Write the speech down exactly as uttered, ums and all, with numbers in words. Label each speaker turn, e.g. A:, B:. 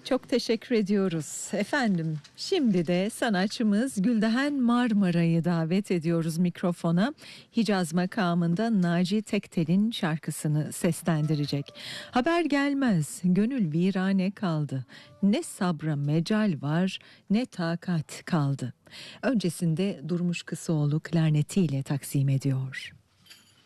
A: Çok teşekkür ediyoruz. Efendim, şimdi de sanatçımız Gülden Marmara'yı davet ediyoruz mikrofona. Hicaz makamında Naci Tektel'in şarkısını seslendirecek. Haber gelmez, gönül virane kaldı. Ne sabra mecal var, ne takat kaldı. Öncesinde Durmuş Kısıoğlu klarnetiyle taksim ediyor.